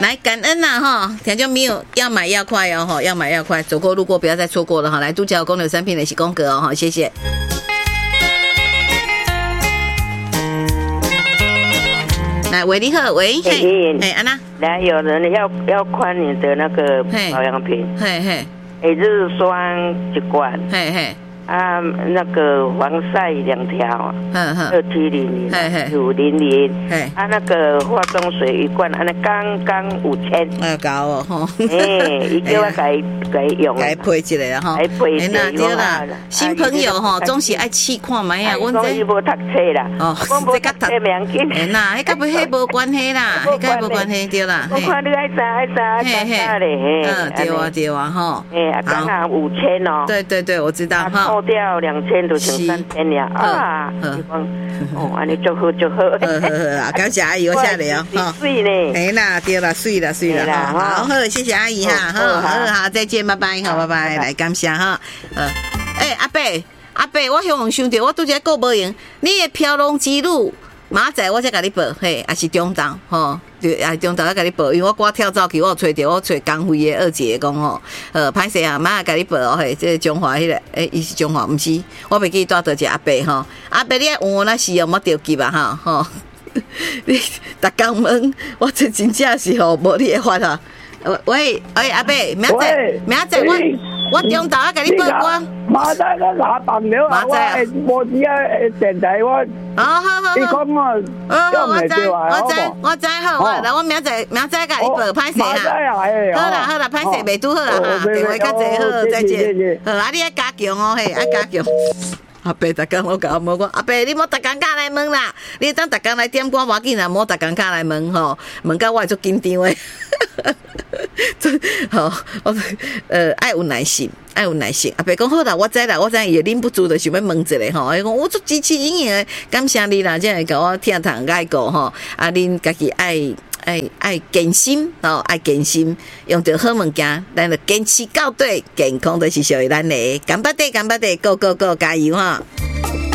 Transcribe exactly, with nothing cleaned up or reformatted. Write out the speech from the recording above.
来感恩呐哈，听众朋友要买要快哦哈，要买要快，走过路过不要再错过了哈。来，独角公牛产品的喜公格哦哈，谢谢。来，喂，你好，喂，嘿，嘿，安娜， 来，有人要要宽你的那个保养品， 嘿嘿， 诶，日霜一罐， 嘿嘿。 啊，那个防晒两条，二七零零，五零零，啊，那个化妆水一罐，啊，那刚刚五千， 哎，高哦，吼， 哎，伊叫我改改用， 改配一个哈， 改配一个啦，新朋友吼，总是爱试看卖啊， 阮这无读册啦， 哦， 这甲读名紧， 哎呐，迄甲不迄无关系啦，迄甲无关系对啦， 我看你爱查爱查爱查嘞， 嗯，对啊对啊吼， 哎，刚好五千哦， 对对对，我知道哈。 扣掉两千就剩三千了啊！哦，安尼就好就好。好好好，感谢阿姨，我下来哦。 水呢？ 哎啦，对啦，水啦，水啦。好，好，谢谢阿姨哈。好，好，好，再见，拜拜，好，拜拜，来感谢哈。呃，哎，阿伯，阿伯，我向想到，我拄则讲无用，你的飘龙之路，明仔我才甲你报，嘿，也是中昼吼。对，啊，中昼要甲你报，因为我赶跳蚤去，我找着我找工会的二姐讲吼，呃，歹势啊，妈甲你报哦，嘿，这中华迄个，诶，伊是中华，毋是，我袂记带倒一个阿伯吼，阿伯你爱换那是哦，莫着急啊哈，吼，你逐工问，我这真正是吼，无你的法啊。喂喂，阿伯，明仔明仔我我中昼要甲你报我。 明仔咱下朋友啊，我无只啊电台我。 哦，好好好。 你讲我， 哦，我知我知我知好，我来我明仔明仔甲你报，歹势啦。好啦好啦，歹势袂拄好啦哈，电话较济好，再见。好，啊你爱加强哦，嘿，爱加强。阿伯，逐工我甲我问讲，阿伯你莫逐工敲来问啦，你当逐工来点歌无要紧啦，莫逐工敲来问吼，问到我会足紧张诶。好，我呃爱有耐心，爱有耐心。阿伯讲好啦，我知啦，我知也忍不住的想要问一下吼。伊讲我足支持营营诶，感谢你啦，这样甲我听堂解过吼。啊，恁家己爱爱爱坚心哦，爱坚心，用着好物件，咱就坚持到底，健康就是属于咱的。干巴爹，干巴爹，go go go，加油哈！